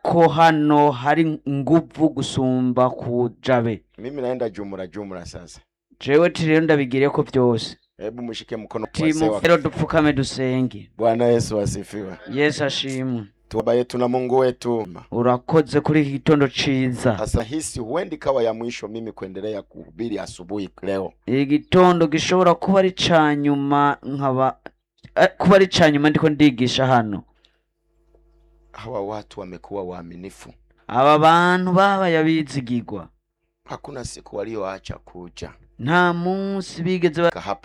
ko hano hari nguvu gusumba kujabe. Mimi naenda jumla sasa. Jewe rero ndabigire ko byose. Hebu mshike mkono kwa sewa. Rero dupfukame dusenge. Bwana Yesu asifiwe. Yesu ashimwe. Baba yetu na Mungu wetu, urakoze kuri iki gitondo ciza. Sasa hisi huendi kawa ya mwisho mimi kuendelea kuhubiri asubuhi leo. Igitondo gishobora kuba ari canyuma ndiko ndigisha hano. Hawa watu wamekuwa waaminifu. Aba bantu baba yabizigirwa. Hakuna siku walioacha kuja. Nta munsi bigeze